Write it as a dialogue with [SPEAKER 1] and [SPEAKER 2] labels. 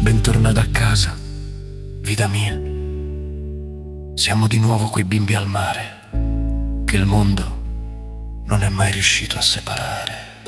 [SPEAKER 1] bentornata a casa, vita mia. Siamo di nuovo quei bimbi al mare, che il mondo non è mai riuscito a separare.